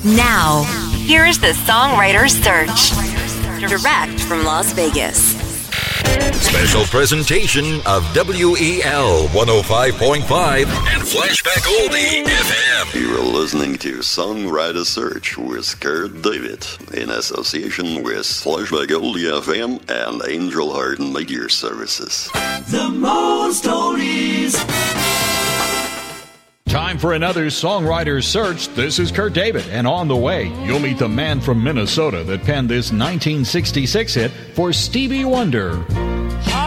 Now, here is the Songwriter's Search. Direct from Las Vegas. Special presentation of WEL 105.5 and Flashback Oldie FM. You're listening to Songwriter Search with Kurt David in association with Flashback Oldie FM and Angel Heart Media Services. The most oldies. Time for another Songwriter Search. This is Kurt David, and on the way, you'll meet the man from Minnesota that penned this 1966 hit for Stevie Wonder.